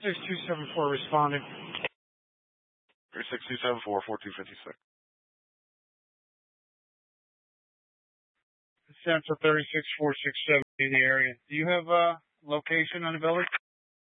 6274 responding. 36274, 4256. Central 36467 in the area. Do you have location on the building?